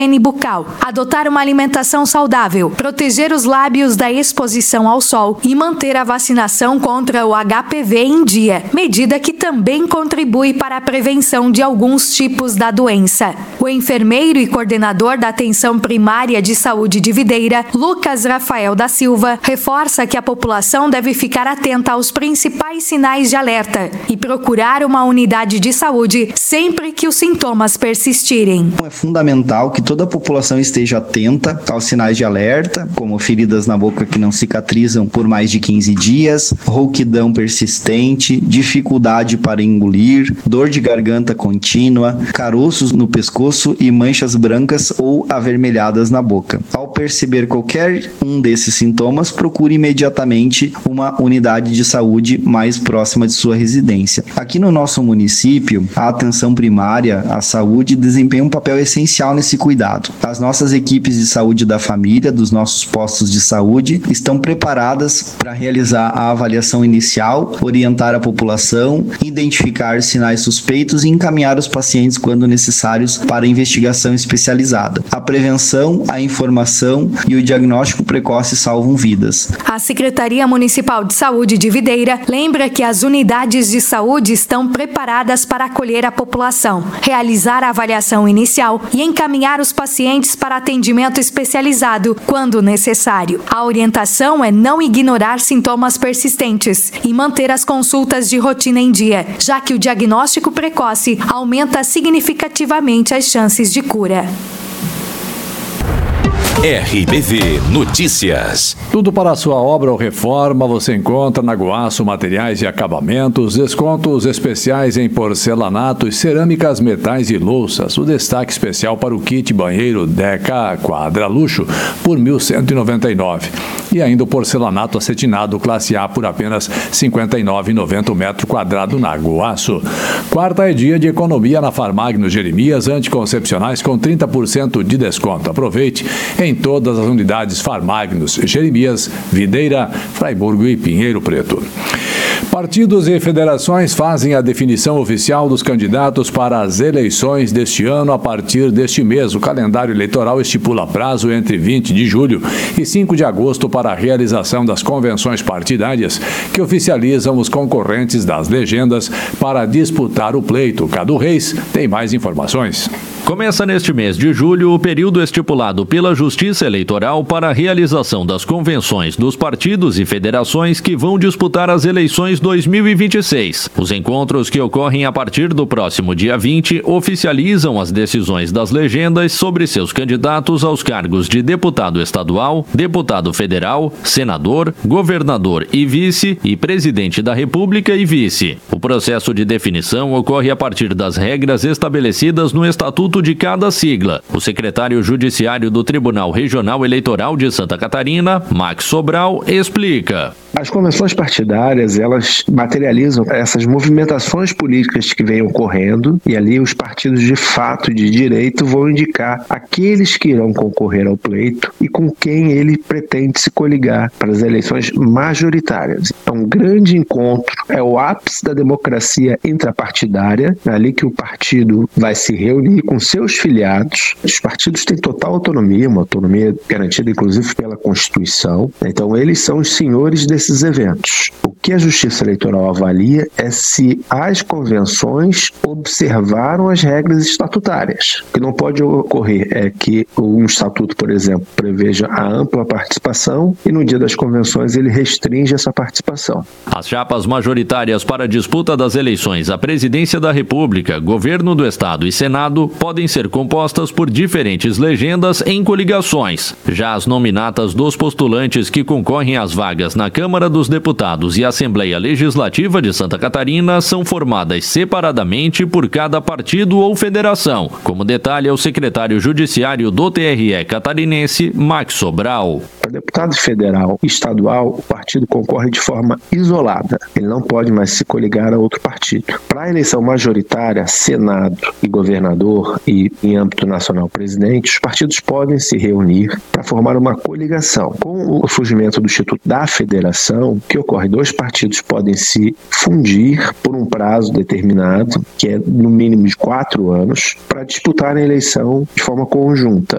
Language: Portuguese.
higiene bucal, adotar uma alimentação saudável, proteger os lábios da exposição ao sol e manter a vacinação contra o HPV em dia, medida que também contribui para a prevenção de alguns tipos da doença. O enfermeiro e coordenador da Atenção Primária de Saúde de Videira, Lucas Rafael da Silva, reforça que a população deve ficar atenta aos principais sinais de alerta e procurar uma unidade de saúde sempre que os sintomas persistirem. É fundamental que toda a população esteja atenta aos sinais de alerta, como feridas na boca que não cicatrizam por mais de 15 dias, rouquidão persistente, dificuldade para engolir, dor de garganta contínua, caroços no pescoço e manchas brancas ou avermelhadas na boca. Ao perceber qualquer um desses sintomas, procure imediatamente uma unidade de saúde mais próxima de sua residência. Aqui no nosso município, a atenção primária à saúde desempenha um papel essencial nesse cuidado. As nossas equipes de saúde da família, dos nossos postos de saúde, estão preparadas para realizar a avaliação inicial, orientar a população, identificar sinais suspeitos e encaminhar os pacientes quando necessários para investigação especializada. A prevenção, a informação e o diagnóstico precoce salvam vidas. A Secretaria Municipal de Saúde de Videira lembra que as unidades de saúde estão preparadas para acolher a população, realizar a avaliação inicial e encaminhar os pacientes para atendimento especializado quando necessário. A orientação é não ignorar sintomas persistentes e manter as consultas de rotina em dia, já que o diagnóstico precoce aumenta significativamente as chances de cura. RBV Notícias. Tudo para a sua obra ou reforma você encontra na Goaço Materiais e Acabamentos, descontos especiais em porcelanatos, cerâmicas, metais e louças. O destaque especial para o kit banheiro Deca Quadra Luxo por R$ 1.199. E ainda o porcelanato acetinado classe A por apenas R$ 59,90 metro quadrado na Goaço. Quarta é dia de economia na Farmagno Jeremias, anticoncepcionais com 30% de desconto. Aproveite em todas as unidades Farmagnos, Jeremias, Videira, Fraiburgo e Pinheiro Preto. Partidos e federações fazem a definição oficial dos candidatos para as eleições deste ano a partir deste mês. O calendário eleitoral estipula prazo entre 20 de julho e 5 de agosto para a realização das convenções partidárias que oficializam os concorrentes das legendas para disputar o pleito. Cadu Reis tem mais informações. Começa neste mês de julho o período estipulado pela Justiça Eleitoral para a realização das convenções dos partidos e federações que vão disputar as eleições 2026. Os encontros que ocorrem a partir do próximo dia 20 oficializam as decisões das legendas sobre seus candidatos aos cargos de deputado estadual, deputado federal, senador, governador e vice e presidente da República e vice. O processo de definição ocorre a partir das regras estabelecidas no Estatuto de cada sigla. O secretário judiciário do Tribunal Regional Eleitoral de Santa Catarina, Max Sobral, explica. As convenções partidárias, elas materializam essas movimentações políticas que vêm ocorrendo e ali os partidos de fato de direito vão indicar aqueles que irão concorrer ao pleito e com quem ele pretende se coligar para as eleições majoritárias. É um grande encontro, é o ápice da democracia intrapartidária, é ali que o partido vai se reunir com seus filiados. Os partidos têm total autonomia, uma autonomia garantida inclusive pela Constituição, então eles são os senhores desses eventos. O que a Justiça Eleitoral avalia é se as convenções observaram as regras estatutárias. O que não pode ocorrer é que um estatuto, por exemplo, preveja a ampla participação e no dia das convenções ele restringe essa participação. As chapas majoritárias para a disputa das eleições à Presidência da República, Governo do Estado e Senado podem ser compostas por diferentes legendas em coligações. Já as nominatas dos postulantes que concorrem às vagas na Câmara dos Deputados e Assembleia Legislativa de Santa Catarina são formadas separadamente por cada partido ou federação, como detalha o secretário judiciário do TRE catarinense, Max Sobral. Para deputado federal e estadual, o partido concorre de forma isolada. Ele não pode mais se coligar a outro partido. Para a eleição majoritária, Senado e governador e, em âmbito nacional, presidente, os partidos podem se reunir para formar uma coligação. Com o surgimento do Instituto da Federação, o que ocorre? Dois partidos podem se fundir por um prazo determinado, que é no mínimo de 4 anos, para disputar a eleição de forma conjunta.